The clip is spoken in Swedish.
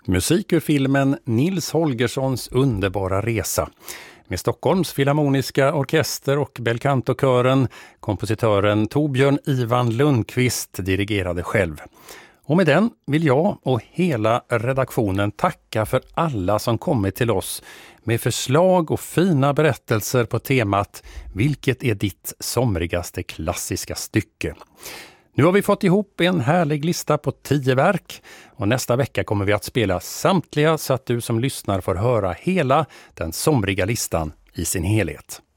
Musik ur filmen Nils Holgerssons underbara resa. Med Stockholms Filharmoniska Orkester och Belcantokören, kompositören Torbjörn Ivan Lundqvist dirigerade själv. Och med den vill jag och hela redaktionen tacka för alla som kommit till oss med förslag och fina berättelser på temat "Vilket är ditt somrigaste klassiska stycke?" Nu har vi fått ihop en härlig lista på 10 verk och nästa vecka kommer vi att spela samtliga så att du som lyssnar får höra hela den somriga listan i sin helhet.